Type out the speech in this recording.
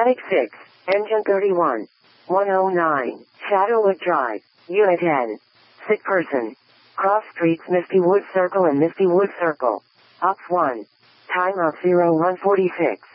Traffic 6, Engine 31. 109, Shadowwood Drive, Unit 10. Sick person. Cross streets Misty Wood Circle and Misty Wood Circle. Ops 1. Time of 0146.